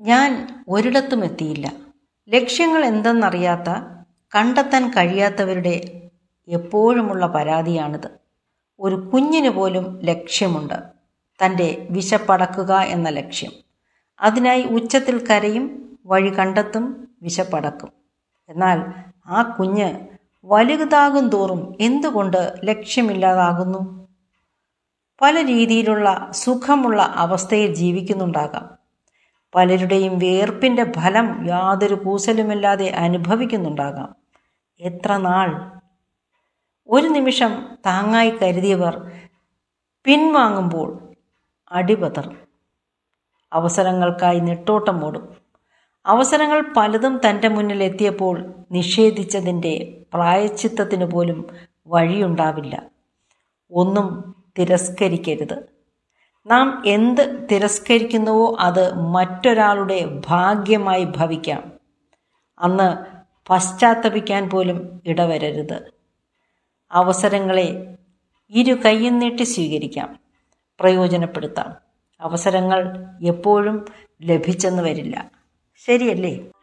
ഞാൻ ഒരിടത്തും എത്തിയില്ല. ലക്ഷ്യങ്ങൾ എന്തെന്നറിയാത്ത, കണ്ടെത്താൻ കഴിയാത്തവരുടെ എപ്പോഴുമുള്ള പരാതിയാണിത്. ഒരു കുഞ്ഞിന് പോലും ലക്ഷ്യമുണ്ട്, തൻ്റെ വിശപ്പടക്കുക എന്ന ലക്ഷ്യം. അതിനായി ഉച്ചത്തിൽ കരയും, വഴി കണ്ടെത്തും, വിശപ്പടക്കും. എന്നാൽ ആ കുഞ്ഞ് വലുതാകും തോറും എന്തുകൊണ്ട് ലക്ഷ്യമില്ലാതാകുന്നു? പല രീതിയിലുള്ള സുഖമുള്ള അവസ്ഥയിൽ ജീവിക്കുന്നുണ്ടാകാം. പലരുടെയും വേർപ്പിൻ്റെ ഫലം യാതൊരു കൂസലുമില്ലാതെ അനുഭവിക്കുന്നുണ്ടാകാം. എത്ര നാൾ? ഒരു നിമിഷം താങ്ങായി കരുതിയവർ പിൻവാങ്ങുമ്പോൾ അടിപതറും. അവസരങ്ങൾക്കായി നെട്ടോട്ടം ഓടും. അവസരങ്ങൾ പലതും തൻ്റെ മുന്നിൽ എത്തിയപ്പോൾ നിഷേധിച്ചതിൻ്റെ പ്രായശ്ചിത്തത്തിന് പോലും വഴിയുണ്ടാവില്ല. ഒന്നും തിരസ്കരിക്കരുത്. നാം എന്ത് തിരസ്കരിക്കുന്നുവോ അത് മറ്റൊരാളുടെ ഭാഗ്യമായി ഭവിക്കാം. അന്ന് പശ്ചാത്തപിക്കാൻ പോലും ഇടവരരുത്. അവസരങ്ങളെ ഇരു കൈയും നീട്ടി സ്വീകരിക്കാം, പ്രയോജനപ്പെടുത്താം. അവസരങ്ങൾ എപ്പോഴും ലഭിച്ചെന്ന് വരില്ല. ശരിയല്ലേ?